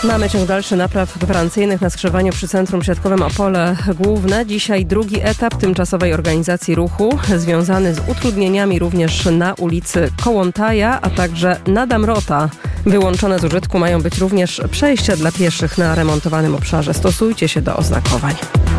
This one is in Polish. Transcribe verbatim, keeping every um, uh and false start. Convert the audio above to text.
Mamy ciąg dalszy napraw gwarancyjnych na skrzyżowaniu przy Centrum Siatkowym Opole Główne. Dzisiaj drugi etap tymczasowej organizacji ruchu związany z utrudnieniami również na ulicy Kołłątaja, a także na Damrota. Wyłączone z użytku mają być również przejścia dla pieszych na remontowanym obszarze. Stosujcie się do oznakowań.